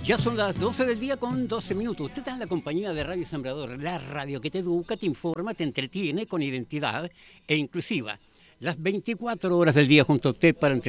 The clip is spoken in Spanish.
Ya son las 12 del día con 12 minutos. Usted está en la compañía de Radio Sembrador, la radio que te educa, te informa, te entretiene con identidad e inclusiva. Las 24 horas del día junto a usted para